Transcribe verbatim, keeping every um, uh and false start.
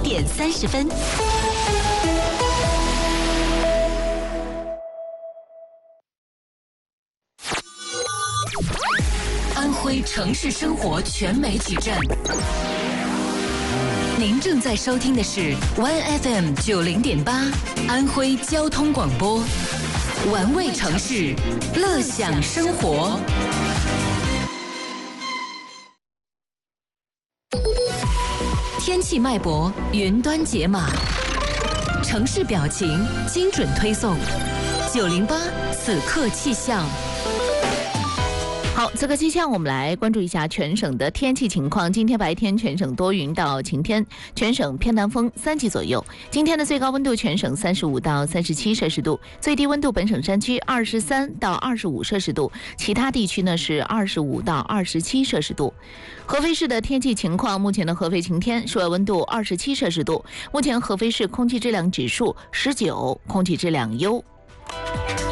点三十分。安徽城市生活全媒体站，您正在收听的是 One F M 九零点八安徽交通广播，玩味城市，乐享生活。天气脉搏，云端解码，城市表情，精准推送。九零八此刻气象。 好，此刻气象我们来关注一下全省的天气情况。今天白天全省多云到晴天，全省偏南风三级左右。今天的最高温度全省三十五到三十七摄氏度，最低温度本省山区二十三到二十五摄氏度，其他地区呢是二十五到二十七摄氏度。合肥市的天气情况，目前的合肥晴天，室外温度二十七摄氏度。目前合肥市空气质量指数十九，空气质量优。